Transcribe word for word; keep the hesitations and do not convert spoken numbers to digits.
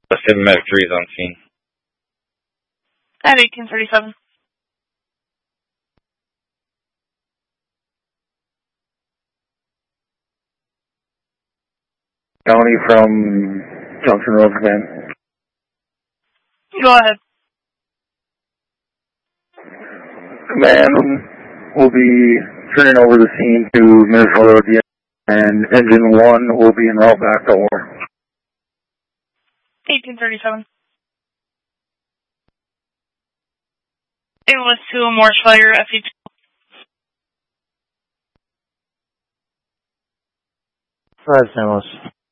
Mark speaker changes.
Speaker 1: Seven Medic three is on scene.
Speaker 2: At eighteen thirty-seven.
Speaker 3: County from Junction Road Command.
Speaker 2: Go ahead.
Speaker 3: Command will be turning over the scene to Minnesota D M, and Engine one will be en route back to Ore.
Speaker 2: eighteen thirty-seven. Enlist to Morse Fire, F E two.
Speaker 4: Five Samuels.